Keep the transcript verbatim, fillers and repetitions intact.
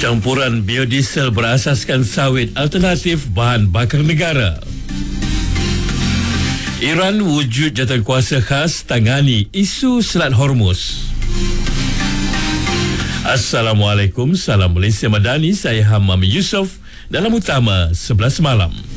Campuran biodiesel berasaskan sawit alternatif bahan bakar negara. Iran wujud jawatankuasa khas tangani isu Selat Hormuz. Assalamualaikum, salam Malaysia Madani. Saya Hamam Yusof dalam Utama sebelas Malam.